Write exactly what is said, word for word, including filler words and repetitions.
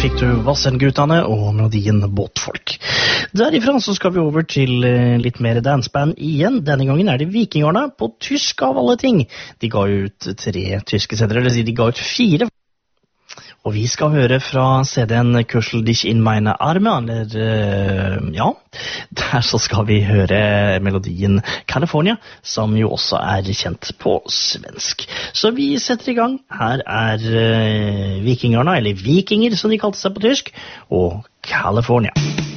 fikk du Vassendgutane og melodien Båtfolk. Derifra så skal vi over til litt mer danseband igjen. Denne gangen er det Vikingarna på tysk av alle ting. De ga ut tre tyske cd-er, eller de ga ut fire. Og vi skal høre fra C D-en Kuschel dich in meine Arme, eller ja, der så skal vi høre melodien California, som jo også er kjent på svensk. Så vi setter i gang. Her er uh, Vikingarna, eller Vikinger som de kalte seg på tysk, og California.